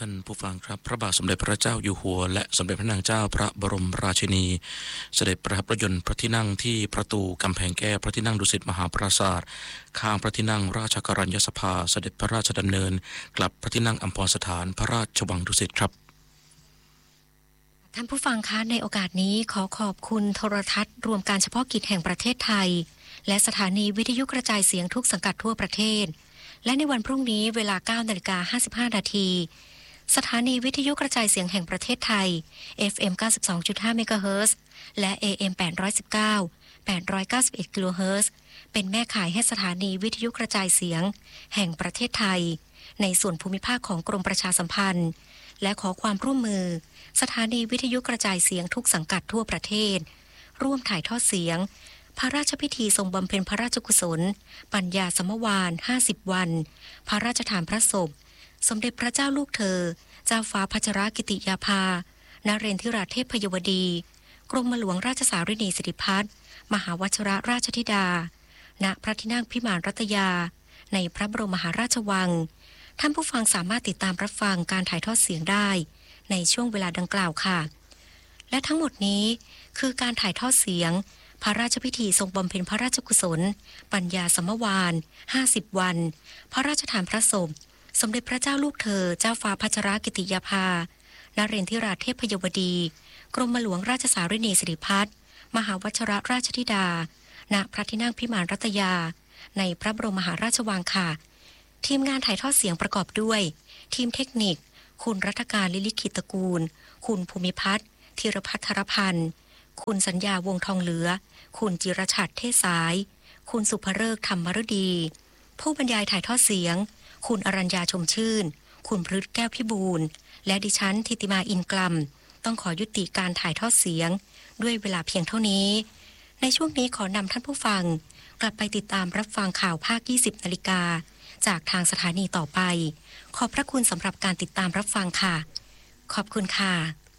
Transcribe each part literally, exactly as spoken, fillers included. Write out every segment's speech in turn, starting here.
ท่านผู้ฟังครับพระบาทสมเด็จพระเจ้าอยู่หัวและสมเด็จพระนางเจ้าพระบรมราชินีเสด็จประทับรถยนต์พระที่นั่งที่ประตูกำแพงแก้วพระที่นั่งดุสิตมหาปราสาทข้างพระที่นั่งราชกัญญสภาเสด็จพระราชดำเนินกลับพระที่นั่งอัมพรสถานพระราชวังดุสิตครับท่านผู้ฟังคะในโอกาสนี้ขอขอบคุณโทรทัศน์รวมการเฉพาะกิจแห่งประเทศไทยและสถานีวิทยุกระจายเสียงทุกสังกัดทั่วประเทศและในวันพรุ่งนี้เวลา เก้านาฬิกาห้าสิบห้านาทีสถานีวิทยุกระจายเสียงแห่งประเทศไทย เอฟ เอ็ม เก้าสิบสองจุดห้า เมกะเฮิรตซ์และ เอ เอ็ม แปดร้อยสิบเก้า แปดร้อยเก้าสิบเอ็ด กิโลเฮิรตซ์เป็นแม่ข่ายให้สถานีวิทยุกระจายเสียงแห่งประเทศไทยในส่วนภูมิภาคของกรมประชาสัมพันธ์และขอความร่วมมือสถานีวิทยุกระจายเสียงทุกสังกัดทั่วประเทศร่วมถ่ายทอดเสียงพระราชพิธีทรงบำเพ็ญพระราชกุศลปัญญาสมวาลห้าสิบวันพระราชทานพระศพสมเด็จพระเจ้าลูกเธอเจ้าฟ้าพัชรกิติยาภานเรนทิราเทพพยวดีกรมหลวงราชสารินีสิริพัฒน์มหาวชิรราชธิดาณพระที่นั่งพิมานรัตยาในพระบรมมหาราชวังท่านผู้ฟังสามารถติดตามรับฟังการถ่ายทอดเสียงได้ในช่วงเวลาดังกล่าวค่ะและทั้งหมดนี้คือการถ่ายทอดเสียงพระราชพิธีทรงบำเพ็ญพระราชกุศลปัญญาสมวาลห้าสิบวันพระราชทานพระศพสมเด็จพระเจ้าลูกเธอเจ้าฟ้าพัชรกิติยาภานเรนทิราเทพพยวดีกรมหลวงราชสารินีสิริพัฒน์มหาวชิรราชธิดาณพระที่นั่งพิมานรัตยาในพระบรมมหาราชวังค่ะทีมงานถ่ายทอดเสียงประกอบด้วยทีมเทคนิคคุณรัฐการลิลิขิตตกูลคุณภูมิพัฒน์ธีรพัฒรพันธ์คุณสัญญาวงทองเหลือคุณจิรชัดเทศสายคุณสุภฤกษ์ธรรมฤดีผู้บรรยายถ่ายทอดเสียงคุณอรัญญาชมชื่นคุณพฤทธิ์แก้วพิบูลและดิฉันธิติมาอินกลัมต้องขอยุติการถ่ายทอดเสียงด้วยเวลาเพียงเท่านี้ในช่วงนี้ขอนำท่านผู้ฟังกลับไปติดตามรับฟังข่าวภาคยี่สิบนาฬิกาจากทางสถานีต่อไปขอบพระคุณสำหรับการติดตามรับฟังค่ะขอบคุณค่ะ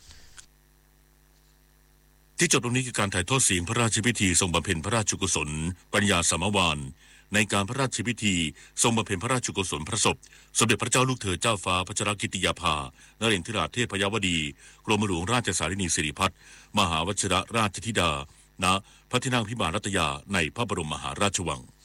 ที่จบตรงนี้คือการถ่ายทอดเสียงพระราชพิธีทรงบำเพ็ญพระราชกุศลปัญญาสมวาลในการพระราชพิธีทรงบำเพ็ญพระราชกุศลพระศพสมเด็จพระเจ้าลูกเธอเจ้าฟ้าพัชรกิติยาภานเรนทิราเทพพยวดีกรมหลวงราชสารินีสิริพัฒน์มหาวชิรราชธิดาณพระที่นั่งพิมานรัตยาในพระบรมมหาราชวัง